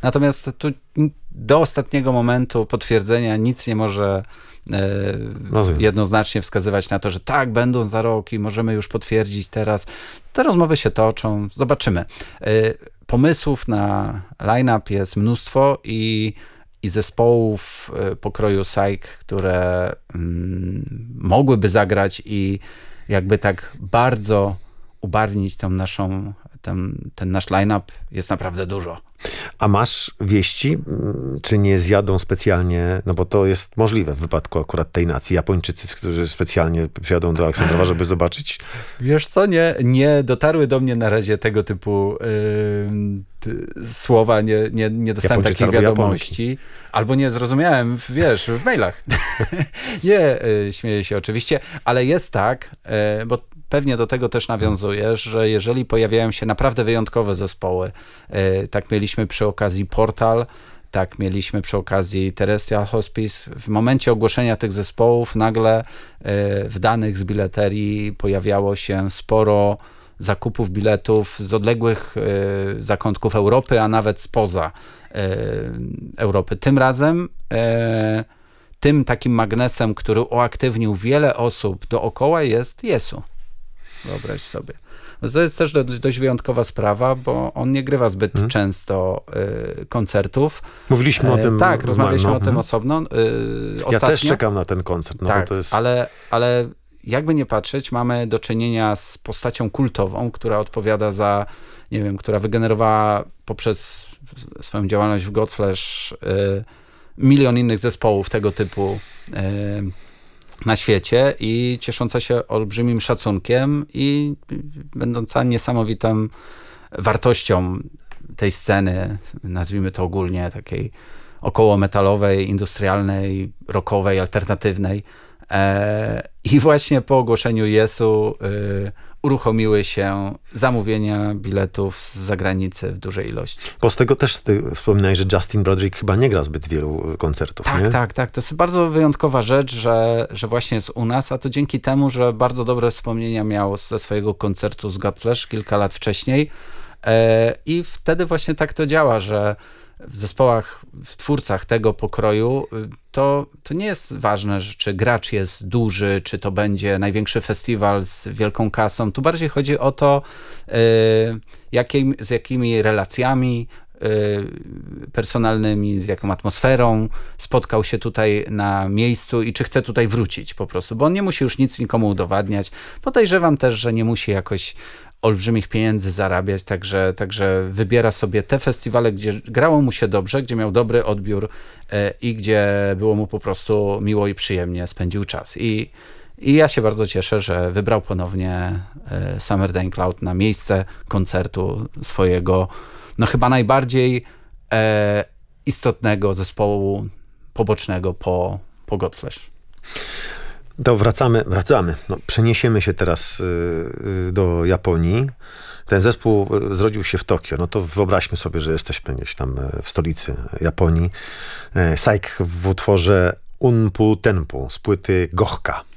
Natomiast tu do ostatniego momentu potwierdzenia nic nie może jednoznacznie wskazywać na to, że tak, będą za rok i możemy już potwierdzić teraz. Te rozmowy się toczą, zobaczymy. Pomysłów na line-up jest mnóstwo i zespołów pokroju Psyche, które mogłyby zagrać i jakby tak bardzo ubarwnić ten nasz line-up jest naprawdę dużo. A masz wieści, czy nie zjadą specjalnie, no bo to jest możliwe w wypadku akurat tej nacji, Japończycy, którzy specjalnie przyjadą do Aleksandrowa, żeby zobaczyć? Wiesz co, nie dotarły do mnie na razie tego typu słowa, nie dostałem takich wiadomości. Albo nie zrozumiałem, w mailach. Nie, śmieję się oczywiście, ale jest tak, bo pewnie do tego też nawiązujesz, że jeżeli pojawiają się naprawdę wyjątkowe zespoły, tak mieliśmy przy okazji Portal, tak mieliśmy przy okazji Terrestrial Hospice, w momencie ogłoszenia tych zespołów nagle w danych z bileterii pojawiało się sporo zakupów biletów z odległych zakątków Europy, a nawet spoza Europy. Tym razem tym takim magnesem, który uaktywnił wiele osób dookoła, jest Jesu. Wyobraź sobie. No to jest też dość wyjątkowa sprawa, bo on nie grywa zbyt często koncertów. Mówiliśmy o tym. Tak, rozmawialiśmy o tym osobno. Ja też czekam na ten koncert. No tak, bo to jest... ale jakby nie patrzeć, mamy do czynienia z postacią kultową, która odpowiada za, nie wiem, która wygenerowała poprzez swoją działalność w Godflesh milion innych zespołów tego typu na świecie i ciesząca się olbrzymim szacunkiem i będąca niesamowitą wartością tej sceny, nazwijmy to ogólnie takiej około metalowej, industrialnej, rockowej, alternatywnej. I właśnie po ogłoszeniu Jesu uruchomiły się zamówienia biletów z zagranicy w dużej ilości. Bo z tego też wspominałeś, że Justin Broderick chyba nie gra zbyt wielu koncertów, tak, nie? Tak. To jest bardzo wyjątkowa rzecz, że właśnie jest u nas, a to dzięki temu, że bardzo dobre wspomnienia miał ze swojego koncertu z Godflesh kilka lat wcześniej. I wtedy właśnie tak to działa, że w zespołach, w twórcach tego pokroju to nie jest ważne, czy gracz jest duży, czy to będzie największy festiwal z wielką kasą. Tu bardziej chodzi o to, z jakimi relacjami personalnymi, z jaką atmosferą spotkał się tutaj na miejscu i czy chce tutaj wrócić po prostu, bo on nie musi już nic nikomu udowadniać. Podejrzewam też, że nie musi jakoś olbrzymich pieniędzy zarabiać, także wybiera sobie te festiwale, gdzie grało mu się dobrze, gdzie miał dobry odbiór i gdzie było mu po prostu miło i przyjemnie spędził czas. I ja się bardzo cieszę, że wybrał ponownie Summer Dying Cloud na miejsce koncertu swojego, no chyba najbardziej istotnego zespołu pobocznego po Godflesh. To wracamy. No, przeniesiemy się teraz do Japonii. Ten zespół zrodził się w Tokio. No to wyobraźmy sobie, że jesteśmy gdzieś tam w stolicy Japonii. Psyche w utworze Unpu Tenpu z płyty Gohka.